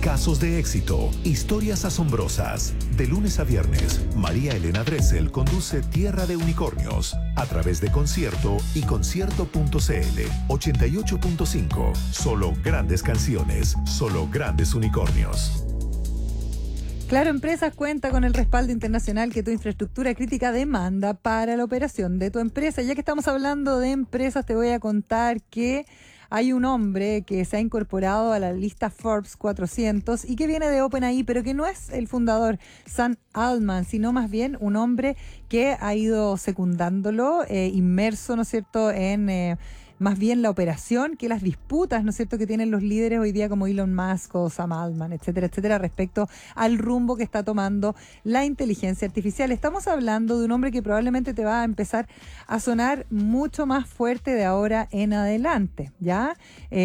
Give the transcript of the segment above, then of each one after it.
Casos de éxito, historias asombrosas. De lunes a viernes, María Elena Dressel conduce Tierra de Unicornios a través de Concierto y Concierto.cl 88.5. Solo grandes canciones, solo grandes unicornios. Claro Empresas cuenta con el respaldo internacional que tu infraestructura crítica demanda para la operación de tu empresa. Ya que estamos hablando de empresas, te voy a contar que hay un hombre que se ha incorporado a la lista Forbes 400 y que viene de OpenAI, pero que no es el fundador Sam Altman, sino más bien un hombre que ha ido secundándolo, inmerso, ¿no es cierto?, en más bien la operación que las disputas, ¿no es cierto?, que tienen los líderes hoy día como Elon Musk o Sam Altman, etcétera, etcétera, respecto al rumbo que está tomando la inteligencia artificial. Estamos hablando de un hombre que probablemente te va a empezar a sonar mucho más fuerte de ahora en adelante, ¿ya?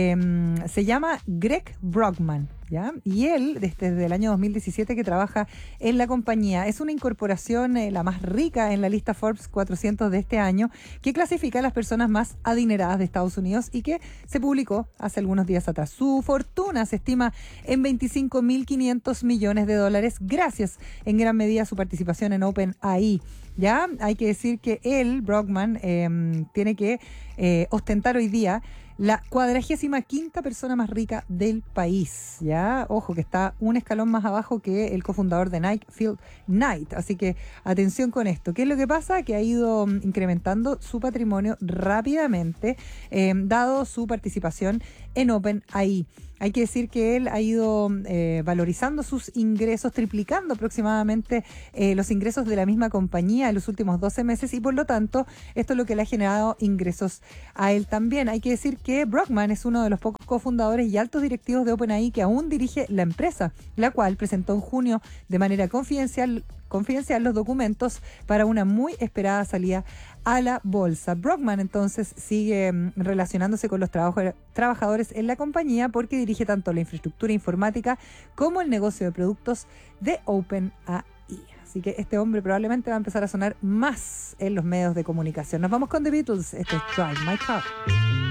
Se llama Greg Brockman, ¿ya? Y él, desde el año 2017 que trabaja en la compañía, es una incorporación la más rica en la lista Forbes 400 de este año, que clasifica a las personas más adineradas de Estados Unidos y que se publicó hace algunos días atrás. Su fortuna se estima en $25.500 millones, gracias en gran medida a su participación en OpenAI. Ya hay que decir que él, Brockman, tiene que ostentar hoy día la 45ª persona más rica del país, ¿ya? Ojo, que está un escalón más abajo que el cofundador de Nike, Phil Knight. Así que atención con esto. ¿Qué es lo que pasa? Que ha ido incrementando su patrimonio rápidamente, dado su participación en OpenAI. Hay que decir que él ha ido valorizando sus ingresos, triplicando aproximadamente los ingresos de la misma compañía en los últimos 12 meses y por lo tanto esto es lo que le ha generado ingresos a él también. Hay que decir que Brockman es uno de los pocos cofundadores y altos directivos de OpenAI que aún dirige la empresa, la cual presentó en junio de manera confidencial los documentos para una muy esperada salida a la bolsa. Brockman entonces sigue relacionándose con los trabajadores en la compañía porque dirige tanto la infraestructura informática como el negocio de productos de OpenAI. Así que este hombre probablemente va a empezar a sonar más en los medios de comunicación. Nos vamos con The Beatles. Este es Drive My Car.